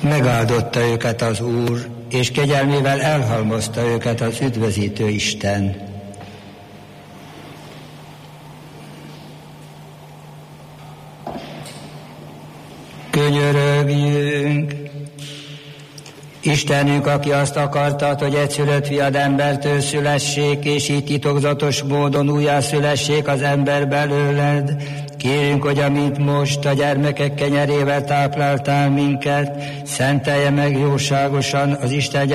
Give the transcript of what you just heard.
Megáldotta őket az Úr, és kegyelmével elhalmozta őket az üdvözítő Isten. Könyörögjünk! Istenünk, aki azt akartad, hogy egyszülött fiad embertől szülessék, és így titokzatos módon újjászülessék az ember belőled, kérünk, hogy amint most a gyermekek kenyerével tápláltál minket, szentelje meg jóságosan az Isten